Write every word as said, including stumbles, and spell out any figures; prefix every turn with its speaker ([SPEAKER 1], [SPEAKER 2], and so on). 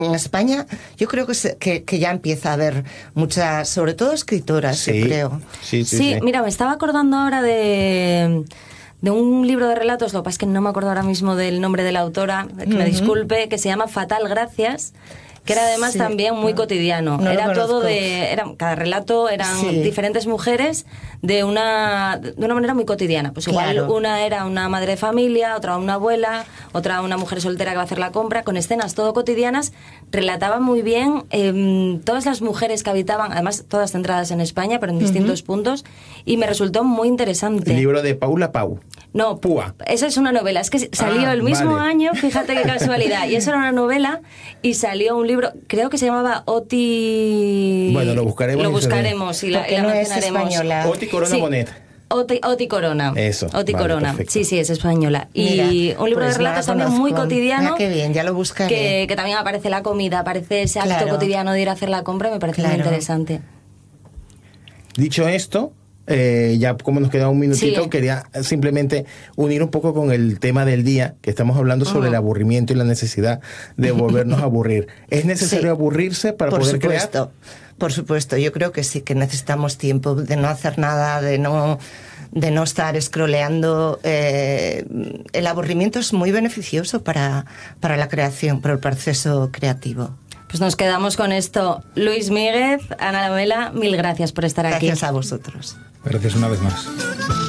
[SPEAKER 1] en España yo creo que, se, que, que ya empieza a haber muchas, sobre todo escritoras,
[SPEAKER 2] sí,
[SPEAKER 1] yo creo.
[SPEAKER 3] Sí,
[SPEAKER 2] Sí, sí, sí,
[SPEAKER 3] mira, me estaba acordando ahora de, de un libro de relatos, lo que pasa es que no me acuerdo ahora mismo del nombre de la autora, que me
[SPEAKER 1] Uh-huh.
[SPEAKER 3] disculpe, que se llama Fatal Gracias, que era además
[SPEAKER 1] sí,
[SPEAKER 3] también muy
[SPEAKER 1] no,
[SPEAKER 3] cotidiano.
[SPEAKER 1] No
[SPEAKER 3] era todo de... Era, cada relato eran
[SPEAKER 1] sí.
[SPEAKER 3] diferentes mujeres de una, de una manera muy cotidiana. Pues igual
[SPEAKER 1] claro.
[SPEAKER 3] una era una madre de familia, otra una abuela, otra una mujer soltera que va a hacer la compra, con escenas todo cotidianas. Relataba muy bien eh, todas las mujeres que habitaban, además todas centradas en España, pero en distintos uh-huh. puntos, y me resultó muy interesante.
[SPEAKER 2] El libro de Paula Pau.
[SPEAKER 3] No,
[SPEAKER 2] Púa.
[SPEAKER 3] Esa es una novela. Es que salió ah, el mismo
[SPEAKER 2] vale.
[SPEAKER 3] año, fíjate qué casualidad. Y eso era una novela y salió un libro, creo que se llamaba Oti...
[SPEAKER 2] Bueno, lo buscaremos.
[SPEAKER 3] Lo buscaremos y la, y la
[SPEAKER 1] no
[SPEAKER 3] mencionaremos.
[SPEAKER 1] Es española.
[SPEAKER 2] Oti Corona
[SPEAKER 3] sí.
[SPEAKER 2] Bonet.
[SPEAKER 3] Oti, Oti Corona.
[SPEAKER 2] Eso.
[SPEAKER 3] Oti
[SPEAKER 2] vale,
[SPEAKER 3] Corona.
[SPEAKER 2] perfecto.
[SPEAKER 3] Sí, sí, es española. Y Mira, un libro pues de relatos también muy cotidiano.
[SPEAKER 1] Mira, qué bien, ya lo buscaré.
[SPEAKER 3] Que, que también aparece la comida, aparece ese acto
[SPEAKER 1] claro.
[SPEAKER 3] cotidiano de ir a hacer la compra y me parece
[SPEAKER 1] claro.
[SPEAKER 3] muy interesante.
[SPEAKER 2] Dicho esto, eh, ya como nos queda un minutito,
[SPEAKER 3] sí.
[SPEAKER 2] quería simplemente unir un poco con el tema del día, que estamos hablando sobre uh-huh. el aburrimiento y la necesidad de volvernos a aburrir. ¿Es necesario sí. aburrirse para
[SPEAKER 1] Por
[SPEAKER 2] poder
[SPEAKER 1] supuesto.
[SPEAKER 2] crear?
[SPEAKER 1] Por supuesto, yo creo que sí, que necesitamos tiempo de no hacer nada, de no, de no estar scrolleando. Eh, el aburrimiento es muy beneficioso para, para la creación, para el proceso creativo.
[SPEAKER 3] Pues nos quedamos con esto. Luis Míguez, Ana Lamela, mil gracias por estar
[SPEAKER 1] gracias
[SPEAKER 3] aquí.
[SPEAKER 1] Gracias a vosotros.
[SPEAKER 4] Gracias una vez más.